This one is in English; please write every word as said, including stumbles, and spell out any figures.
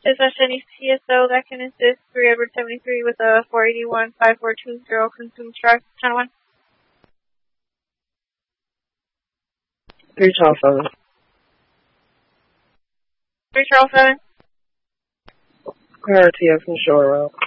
Is there any T S O that can assist three Edward seventy-three with a four eighty-one five four two zero consumed truck, channel one? three Charles seven. three Charles seven. R T S and Shore Road.